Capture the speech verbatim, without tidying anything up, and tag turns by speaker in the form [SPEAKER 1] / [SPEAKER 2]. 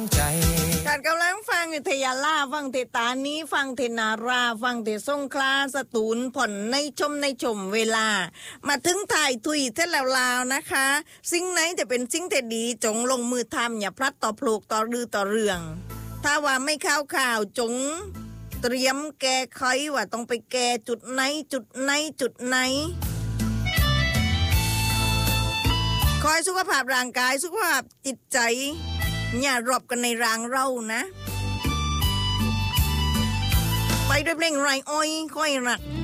[SPEAKER 1] การกำลังฟังอยู่เทยาล่าฟังเทตานี้ฟังเทนาราฟังเทสงคลาสตูลผ่อนในชมในชมเวลามาถึงถ่ายทุยเท่แล้วลาวนะคะสิ่งไหนจะเป็นสิ่งที่ดีจงลงมือทำอย่าพลัดต่อพลูกต่อรือต่อเรื่องถ้าว่าไม่เข้าข่าวจงเตรียมแก้ไขว่าต้องไปแก้จุดไหนจุดไหนจุดไหนคอยสุขภาพร่างกายสุขภาพจิตใจอย่ารบกันในรางเรานะไปด้วยเพลงไรอ้อยค่อยรัก